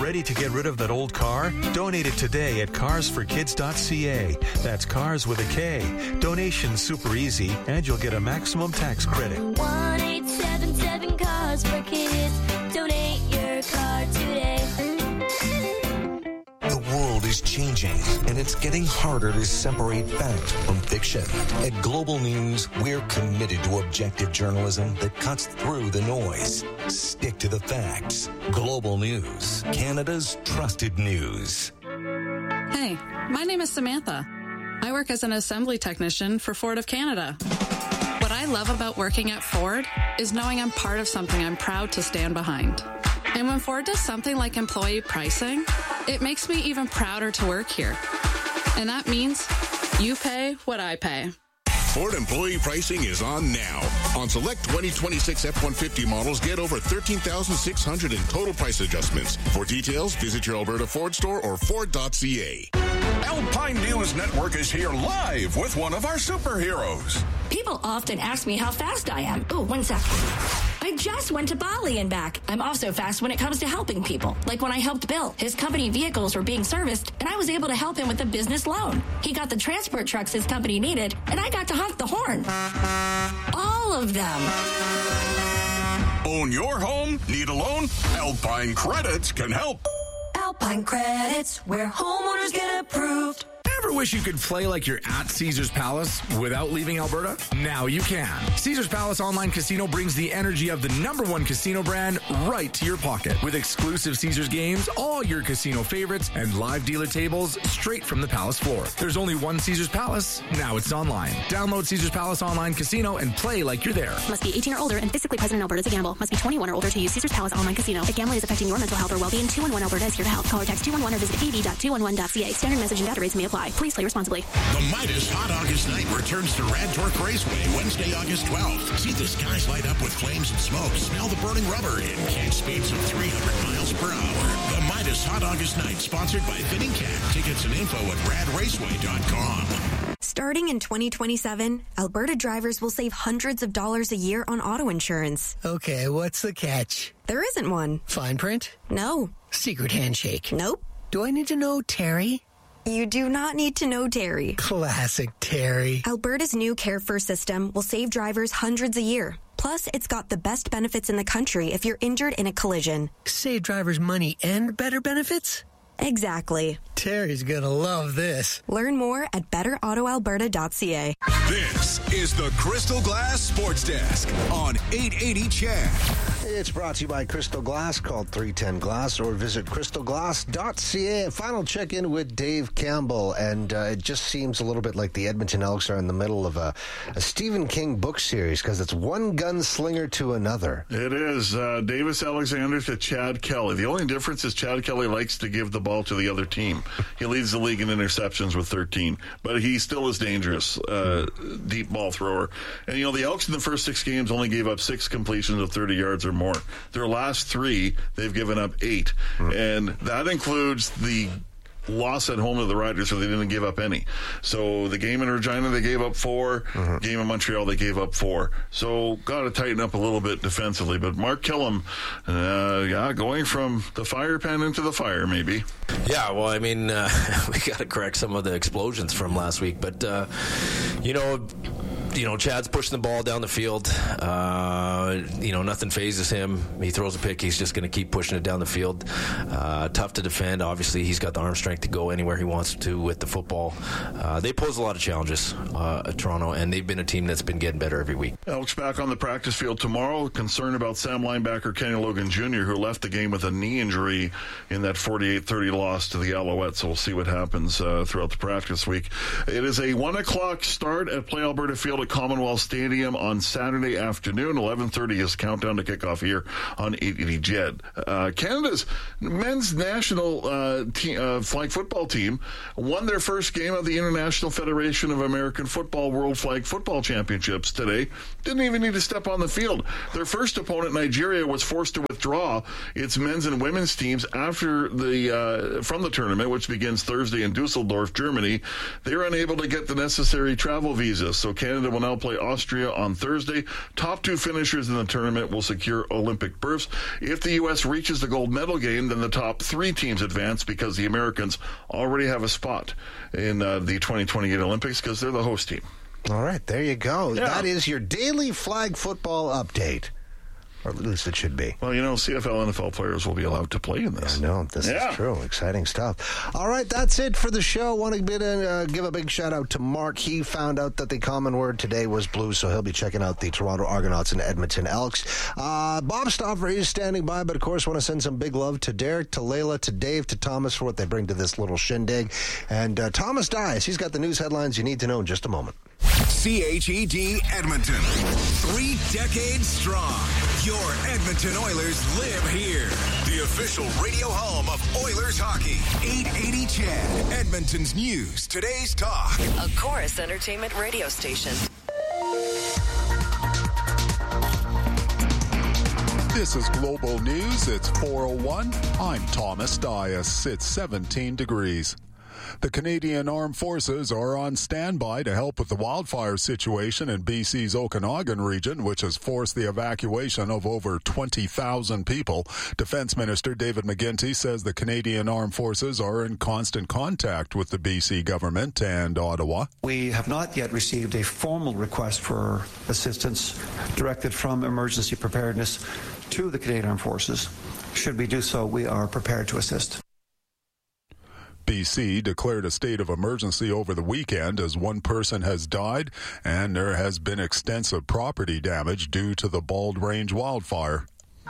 Ready to get rid of that old car? Donate it today at carsforkids.ca. That's cars with a K. Donation's super easy, and you'll get a maximum tax credit. 1-877 Cars for Kids. Donate your car today. The world is changing, and it's getting harder to separate fact from fiction. At Global News, we're committed to objective journalism that cuts through the noise. Stick to the facts. Global News, Canada's trusted news. Hey, my name is Samantha. I work as an assembly technician for Ford of Canada. What I love about working at Ford is knowing I'm part of something I'm proud to stand behind. And when Ford does something like employee pricing, it makes me even prouder to work here. And that means you pay what I pay. Ford employee pricing is on now. On select 2026 F-150 models, get over $13,600 in total price adjustments. For details, visit your Alberta Ford store or Ford.ca. Alpine News Network is here live with one of our superheroes. People often ask me how fast I am. Oh, 1 sec. I just went to Bali and back. I'm also fast when it comes to helping people. Like when I helped Bill. His company vehicles were being serviced, and I was able to help him with a business loan. He got the transport trucks his company needed, and I got to honk the horn. All of them. Own your home? Need a loan? Alpine Credits can help. Alpine Credits, where homeowners get approved. Ever wish you could play like you're at Caesars Palace without leaving Alberta? Now you can. Caesars Palace Online Casino brings the energy of the #1 casino brand right to your pocket. With exclusive Caesars games, all your casino favorites, and live dealer tables straight from the Palace floor. There's only one Caesars Palace. Now it's online. Download Caesars Palace Online Casino and play like you're there. Must be 18 or older and physically present in Alberta to gamble. Must be 21 or older to use Caesars Palace Online Casino. If gambling is affecting your mental health or well-being, 211 Alberta is here to help. Call or text 211 or visit av.211.ca. Standard message and data rates may apply. Please play responsibly. The Midas Hot August Night returns to Rad Torque Raceway Wednesday, August 12th. See the skies light up with flames and smoke, smell the burning rubber, and catch speeds of 300 miles per hour. The Midas Hot August Night, sponsored by Fitting Cat. Tickets and info at radraceway.com. Starting in 2027, Alberta drivers will save hundreds of dollars a year on auto insurance. Okay, what's the catch? There isn't one. Fine print? No. Secret handshake? Nope. Do I need to know Terry? You do not need to know Terry. Classic Terry. Alberta's new Care First system will save drivers hundreds a year. Plus, it's got the best benefits in the country if you're injured in a collision. Save drivers money and better benefits? Exactly. Terry's gonna love this. Learn more at betterautoalberta.ca. This is the Crystal Glass Sports Desk on 880 CHED. It's brought to you by Crystal Glass. Call 310-GLASS or visit crystalglass.ca. Final check-in with Dave Campbell, and it just seems a little bit like the Edmonton Elks are in the middle of a Stephen King book series because it's one gunslinger to another. It is. Davis Alexander to Chad Kelly. The only difference is Chad Kelly likes to give the ball to the other team. He leads the league in interceptions with 13, but he still is dangerous, deep ball thrower. And, you know, the Elks in the first 6 games only gave up 6 completions of 30 yards or more. Their last 3, they've given up 8. And that includes the loss at home to the Riders, so they didn't give up any. So the game in Regina, they gave up 4. Game in Montreal, they gave up 4. So got to tighten up a little bit defensively. But Mark Killam, going from the fire pan into the fire, maybe. Yeah, well, I mean, we got to correct some of the explosions from last week. But, Chad's pushing the ball down the field. Nothing phases him. He throws a pick. He's just going to keep pushing it down the field. Tough to defend. Obviously, he's got the arm strength to go anywhere he wants to with the football. They pose a lot of challenges at Toronto, and they've been a team that's been getting better every week. Elks back on the practice field tomorrow. Concern about Sam linebacker Kenny Logan Jr., who left the game with a knee injury in that 48-30 loss to the Alouettes. So we'll see what happens throughout the practice week. It is a 1 o'clock start at Play Alberta Field at Commonwealth Stadium on Saturday afternoon. 11:30 is countdown to kickoff here on 880 CHED. Canada's men's national flag football team won their first game of the International Federation of American Football World Flag Football Championships today. Didn't even need to step on the field. Their first opponent, Nigeria, was forced to withdraw its men's and women's teams after from the tournament, which begins Thursday in Dusseldorf, Germany. They were unable to get the necessary travel visas, so Canada will now play Austria on Thursday. Top 2 finishers finishers in the tournament will secure Olympic berths. If the U.S. reaches the gold medal game, then the top 3 teams advance because the Americans already have a spot in the 2028 Olympics because they're the host team. All right, there you go. Yeah. That is your daily flag football update. Or at least it should be. Well, CFL, NFL players will be allowed to play in this. I know, this is true. Exciting stuff. All right, that's it for the show. Want to give a big shout out to Mark. He found out that the common word today was blue, so he'll be checking out the Toronto Argonauts and Edmonton Elks. Bob Stauffer, he's standing by, but of course want to send some big love to Derek, to Layla, to Dave, to Thomas for what they bring to this little shindig. And Thomas Dias, he's got the news headlines you need to know in just a moment. CHED Edmonton. 3 decades strong. Your Edmonton Oilers live here. The official radio home of Oilers hockey. 880 CHED. Edmonton's news. Today's talk. A Chorus Entertainment radio station. This is Global News. It's 4:01. I'm Thomas Dias. It's 17 degrees. The Canadian Armed Forces are on standby to help with the wildfire situation in BC's Okanagan region, which has forced the evacuation of over 20,000 people. Defense Minister David McGuinty says the Canadian Armed Forces are in constant contact with the BC government and Ottawa. We have not yet received a formal request for assistance directed from Emergency Preparedness to the Canadian Armed Forces. Should we do so, we are prepared to assist. BC declared a state of emergency over the weekend as one person has died and there has been extensive property damage due to the Bald Range wildfire.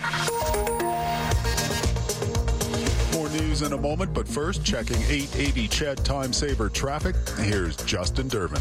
More news in a moment, but first, checking 880 CHED Time Saver traffic. Here's Justin Durbin.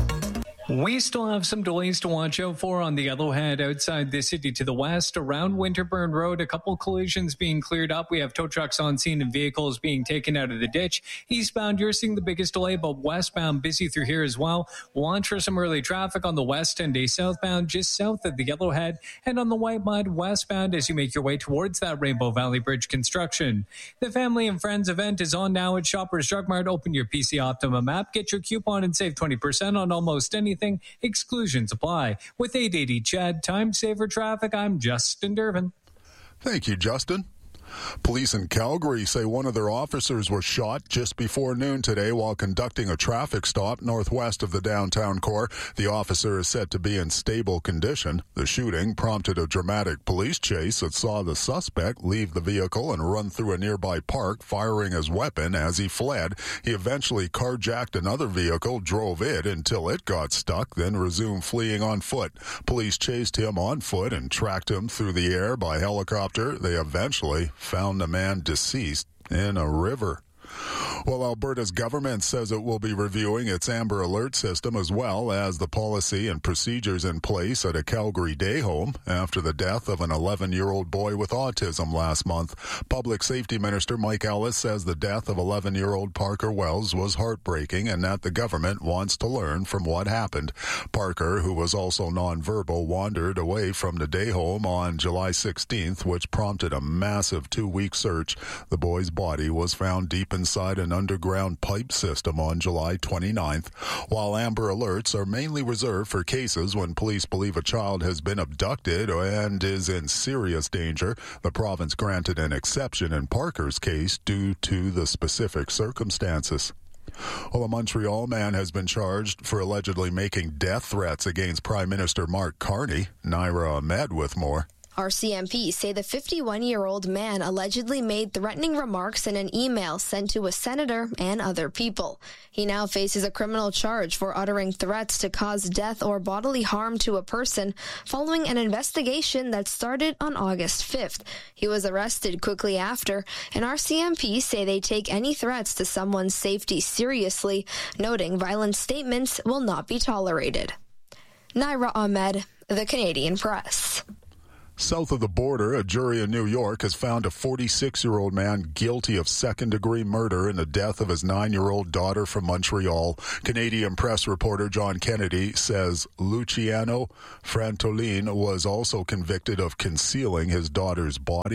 We still have some delays to watch out for on the Yellowhead outside the city to the west. Around Winterburn Road, a couple collisions being cleared up. We have tow trucks on scene and vehicles being taken out of the ditch. Eastbound, you're seeing the biggest delay, but westbound busy through here as well. Watch for some early traffic on the west and a southbound just south of the Yellowhead and on the White Mud westbound as you make your way towards that Rainbow Valley Bridge construction. The Family and Friends event is on now at Shoppers Drug Mart. Open your PC Optimum app, get your coupon and save 20% on almost anything. Exclusions apply. With 880 CHED Time Saver Traffic, I'm Justin Durbin. Thank you, Justin. Police in Calgary say one of their officers was shot just before noon today while conducting a traffic stop northwest of the downtown core. The officer is said to be in stable condition. The shooting prompted a dramatic police chase that saw the suspect leave the vehicle and run through a nearby park, firing his weapon as he fled. He eventually carjacked another vehicle, drove it until it got stuck, then resumed fleeing on foot. Police chased him on foot and tracked him through the air by helicopter. They eventually found the man deceased in a river. Well, Alberta's government says it will be reviewing its Amber Alert system as well as the policy and procedures in place at a Calgary day home after the death of an 11-year-old boy with autism last month. Public Safety Minister Mike Ellis says the death of 11-year-old Parker Wells was heartbreaking and that the government wants to learn from what happened. Parker, who was also nonverbal, wandered away from the day home on July 16th, which prompted a massive 2-week search. The boy's body was found deep inside an underground pipe system on July 29th. While Amber Alerts are mainly reserved for cases when police believe a child has been abducted and is in serious danger, the province granted an exception in Parker's case due to the specific circumstances. Well, a Montreal man has been charged for allegedly making death threats against Prime Minister Mark Carney. Naira Ahmed with more. RCMP say the 51-year-old man allegedly made threatening remarks in an email sent to a senator and other people. He now faces a criminal charge for uttering threats to cause death or bodily harm to a person following an investigation that started on August 5th. He was arrested quickly after, and RCMP say they take any threats to someone's safety seriously, noting violent statements will not be tolerated. Naira Ahmed, The Canadian Press. South of the border, a jury in New York has found a 46-year-old man guilty of second-degree murder in the death of his 9-year-old daughter from Montreal. Canadian Press reporter John Kennedy says Luciano Frantolin was also convicted of concealing his daughter's body.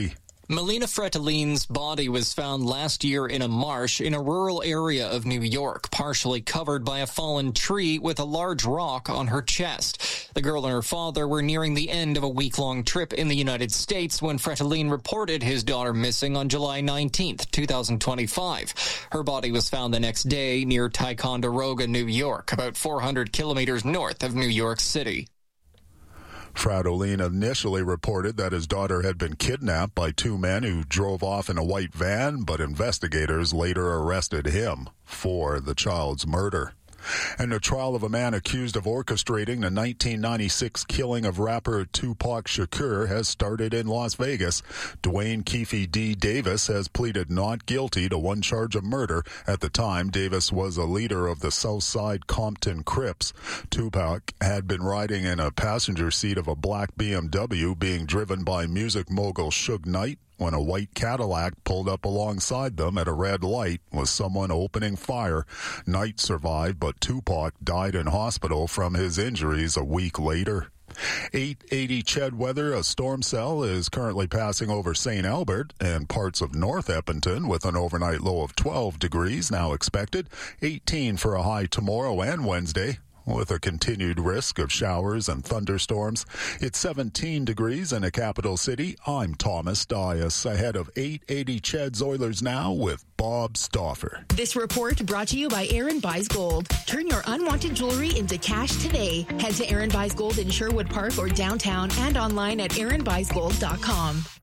Melina Fretoline's body was found last year in a marsh in a rural area of New York, partially covered by a fallen tree with a large rock on her chest. The girl and her father were nearing the end of a week-long trip in the United States when Fretoline reported his daughter missing on July 19th, 2025. Her body was found the next day near Ticonderoga, New York, about 400 kilometers north of New York City. Fratolin initially reported that his daughter had been kidnapped by two men who drove off in a white van, but investigators later arrested him for the child's murder. And the trial of a man accused of orchestrating the 1996 killing of rapper Tupac Shakur has started in Las Vegas. Dwayne Keefe D. Davis has pleaded not guilty to one charge of murder. At the time, Davis was a leader of the Southside Compton Crips. Tupac had been riding in a passenger seat of a black BMW being driven by music mogul Suge Knight when a white Cadillac pulled up alongside them at a red light with someone opening fire. Knight survived, but Tupac died in hospital from his injuries a week later. 880 Ched weather. A storm cell is currently passing over St. Albert and parts of North Eppington with an overnight low of 12 degrees now expected. 18 for a high tomorrow and Wednesday, with a continued risk of showers and thunderstorms. It's 17 degrees in the capital city. I'm Thomas Dias, ahead of 880 Ched's Oilers Now with Bob Stauffer. This report brought to you by Aaron Buys Gold. Turn your unwanted jewelry into cash today. Head to Aaron Buys Gold in Sherwood Park or downtown and online at aaronbuysgold.com.